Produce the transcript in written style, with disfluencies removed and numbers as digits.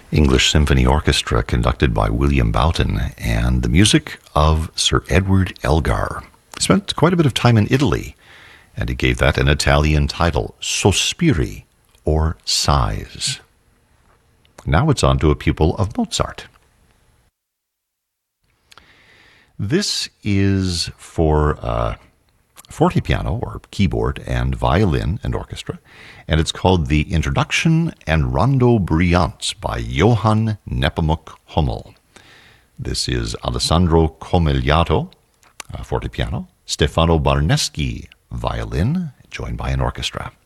English Symphony Orchestra conducted by William Boughton, and the music of Sir Edward Elgar. He spent quite a bit of time in Italy, and he gave that an Italian title, Sospiri, or Sighs. Now it's on to a pupil of Mozart. This is for fortepiano, or keyboard, and violin and orchestra, and it's called the Introduction and Rondo Brillant by Johann Nepomuk Hummel. This is Alessandro Comigliato, fortepiano, Stefano Barneschi, violin, joined by an orchestra.